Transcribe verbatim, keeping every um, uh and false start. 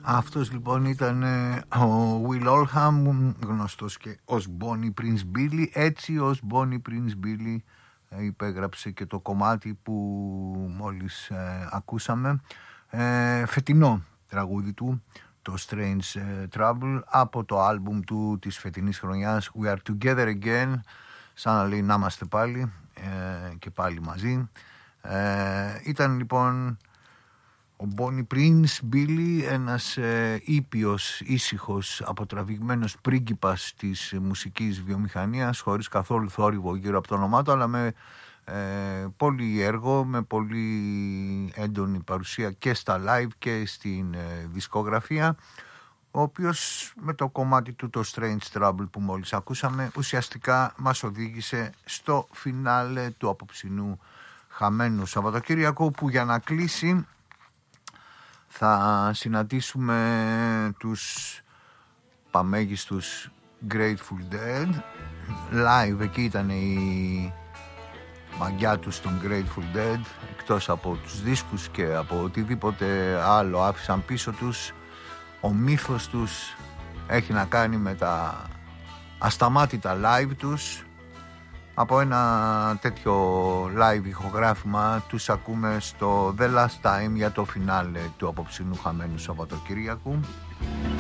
Αυτός λοιπόν ήταν ο Will Oldham, γνωστός και ως Bonnie Prince Billy. Έτσι ως Bonnie Prince Billy υπέγραψε και το κομμάτι που μόλις ε, ακούσαμε, ε, φετινό τραγούδι του, το Strange Trouble, από το άλμπουμ του της φετινής χρονιάς, We Are Together Again, σαν να λέει να είμαστε πάλι ε, και πάλι μαζί. Ε, ήταν λοιπόν ο Bonnie Prince Billy, ένας ε, ήπιος, ήσυχος, αποτραβηγμένος πρίγκιπας της μουσικής βιομηχανίας, χωρίς καθόλου θόρυβο γύρω από το όνομά του, αλλά με ε, πολύ έργο, με πολύ έντονη παρουσία και στα live και στην ε, δισκογραφία, ο οποίος με το κομμάτι του, το Strange Trouble που μόλις ακούσαμε, ουσιαστικά μας οδήγησε στο φινάλε του απόψινού χαμένου Σαββατοκύριακου, που για να κλείσει θα συναντήσουμε τους παμέγιστους Grateful Dead live. Εκεί ήταν η μαγιά τους των Grateful Dead, εκτός από τους δίσκους και από οτιδήποτε άλλο άφησαν πίσω τους. Ο μύθος τους έχει να κάνει με τα ασταμάτητα live τους. Από ένα τέτοιο live ηχογράφημα τους ακούμε στο The Last Time για το φινάλε του απόψινού χαμένου Σαββατοκύριακου.